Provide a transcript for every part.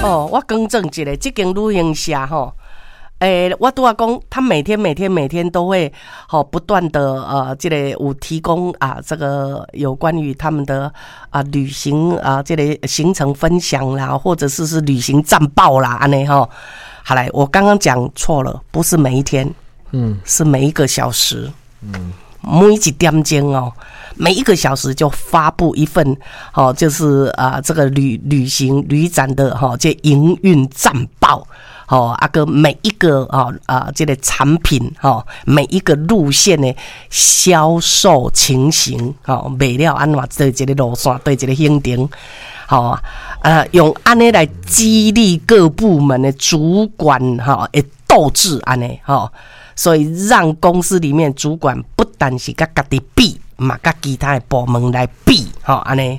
哦，我更正一下，这间旅行社吼。我都要讲，他每天都会不断的这个有提供这个有关于他们的旅行这个行程分享啦，或者是旅行战报啦，安尼哈。好来，我刚刚讲错了，不是每一天，是每一个小时，每一点钟哦，每一个小时就发布一份就是这个旅行旅展的这营运战报。个每一个这个产品每一个路线的销售情形卖了安怎对这个路线对这个行程用安尼来激励各部门的主管的斗志安尼所以让公司里面主管不但是跟自己比嘛跟其他的部门来比安尼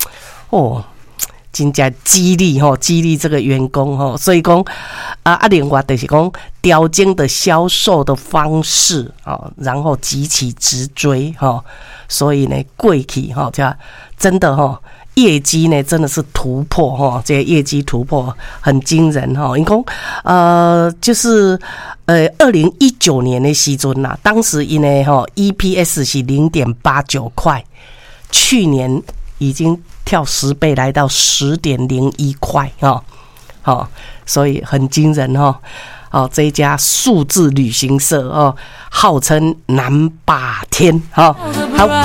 真正激励这个员工所以讲另外就是讲调整的销售的方式然后急起直追所以呢过去这真的业绩呢真的是突破这个业绩突破很惊人因为就是2019年的时阵啦，当时因为EPS 是 0.89 块，去年已经跳10倍来到 10.01 块所以很惊人这一家数字旅行社号称南霸天好